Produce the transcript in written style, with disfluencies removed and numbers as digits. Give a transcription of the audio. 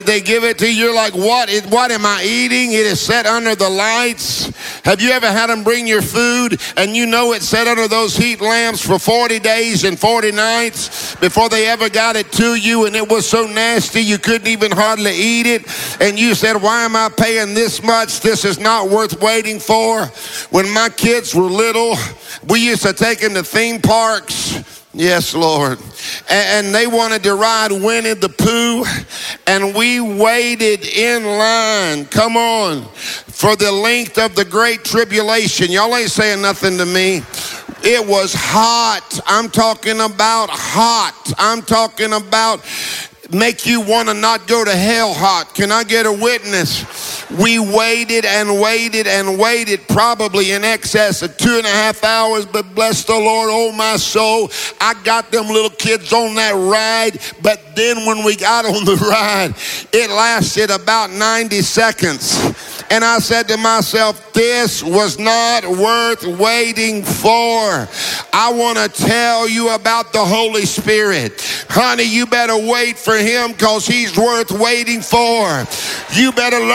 They give it to you, you're like, what am I eating? It is set under the lights. Have you ever had them bring your food and you know it's set under those heat lamps for 40 days and 40 nights before they ever got it to you, and it was so nasty you couldn't even hardly eat it, and you said, why am I paying this much? This is not worth waiting for. When my kids were little, we used to take them to theme parks. Yes, Lord. And they wanted to ride Winnie the Pooh, and we waited in line, come on, for the length of the Great Tribulation. Y'all ain't saying nothing to me. It was hot. I'm talking about hot. I'm talking about make you want to not go to hell hot. Can I get a witness? We waited and waited and waited, probably in excess of 2.5 hours, but bless the Lord, oh my soul, I got them little kids on that ride, but then when we got on the ride, it lasted about 90 seconds. And I said to myself, this was not worth waiting for. I want to tell you about the Holy Spirit. Honey, you better wait for him because he's worth waiting for. You better learn